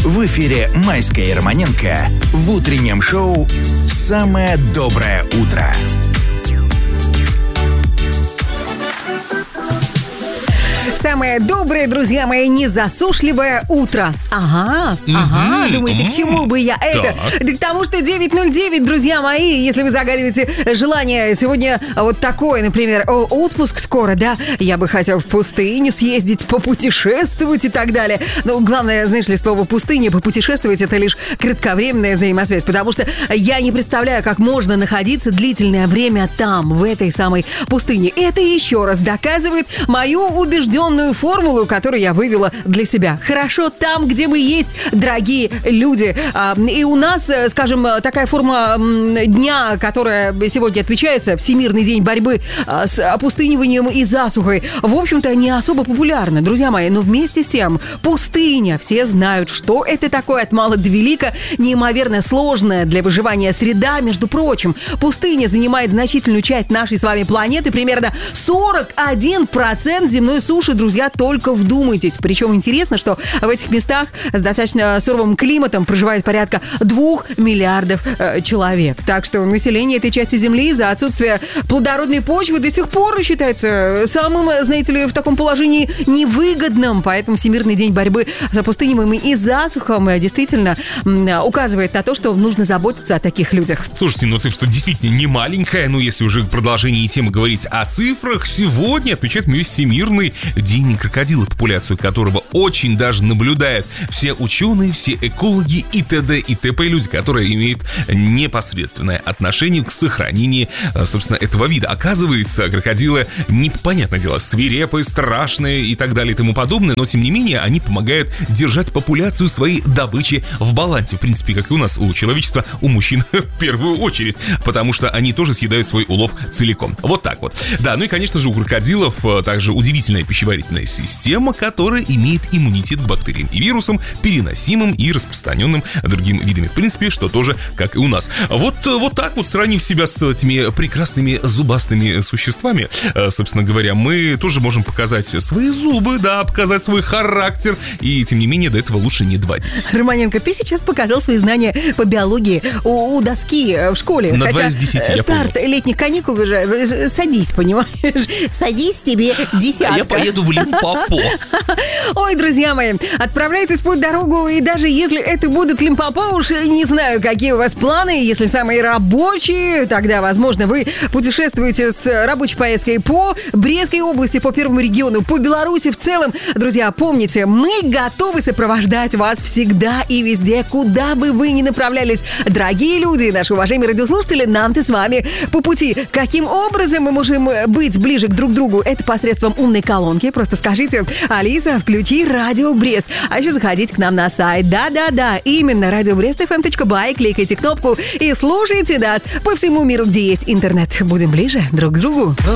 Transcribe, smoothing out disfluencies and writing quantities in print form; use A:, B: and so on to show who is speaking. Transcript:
A: В эфире Майская и Романенко в утреннем шоу «Самое доброе утро».
B: Самое доброе, друзья мои, незасушливое утро. Ага, думаете, к чему бы я это? Да к тому, что 9:09, друзья мои, если вы загадываете желание сегодня вот такое, например, отпуск скоро, да, я бы хотел в пустыне съездить, попутешествовать и так далее. Но главное, знаешь ли, слово «пустыня», попутешествовать — это лишь кратковременная взаимосвязь, потому что я не представляю, как можно находиться длительное время там, в этой самой пустыне. Это еще раз доказывает мою убежденную формулу, которую я вывела для себя. Хорошо там, где мы есть, дорогие люди. И у нас, скажем, такая форма дня, которая сегодня отмечается, Всемирный день борьбы с опустыниванием и засухой, в общем-то, не особо популярна, друзья мои. Но вместе с тем, пустыня, все знают, что это такое, от мала до велика, неимоверно сложная для выживания среда. Между прочим, пустыня занимает значительную часть нашей с вами планеты, примерно 41% земной суши, друзья, только вдумайтесь. Причем интересно, что в этих местах с достаточно суровым климатом проживает порядка 2 миллиардов человек. Так что население этой части Земли из-за отсутствия плодородной почвы до сих пор считается самым, знаете ли, в таком положении невыгодным. Поэтому Всемирный день борьбы с опустыниванием и засухом действительно указывает на то, что нужно заботиться о таких людях.
C: Слушайте, ну цифра действительно не маленькая. Ну, если уже в продолжении темы говорить о цифрах, сегодня отмечают Всемирный день крокодила, популяцию которого очень даже наблюдают все ученые, все экологи и т.д. и т.п. люди, которые имеют непосредственное отношение к сохранению, собственно, этого вида. Оказывается, крокодилы, непонятное дело, свирепые, страшные и так далее и тому подобное, но, тем не менее, они помогают держать популяцию своей добычи в балансе. В принципе, как и у нас, у человечества, у мужчин в первую очередь, потому что они тоже съедают свой улов целиком. Вот так вот. Да, ну и, конечно же, у крокодилов также удивительная пищеварительная система, которая имеет иммунитет к бактериям и вирусам, переносимым и распространенным другими видами. В принципе, что тоже, как и у нас. Вот так вот, сравнив себя с этими прекрасными зубастыми существами, собственно говоря, мы тоже можем показать свои зубы, да, показать свой характер, и, тем не менее, до этого лучше не доводить.
B: Романенко, ты сейчас показал свои знания по биологии у доски в школе.
C: На 2 из 10, я
B: старт
C: понял.
B: Летних каникул уже. Садись, понимаешь? Садись, тебе десятка.
C: Я поеду в Лимпопо.
B: Ой, друзья мои, отправляйтесь в путь-дорогу, и даже если это будет Лимпопо, уж не знаю, какие у вас планы, если самые рабочие, тогда, возможно, вы путешествуете с рабочей поездкой по Брестской области, по Первому региону, по Беларуси в целом. Друзья, помните, мы готовы сопровождать вас всегда и везде, куда бы вы ни направлялись. Дорогие люди, наши уважаемые радиослушатели, нам-то с вами по пути. Каким образом мы можем быть ближе к друг другу? Это посредством умной колонки. Просто скажите: Алиса, включи Радио Брест. А еще заходите к нам на сайт. Да, именно radiobrestfm.by. Кликайте кнопку и слушайте нас по всему миру, где есть интернет. Будем ближе друг к другу.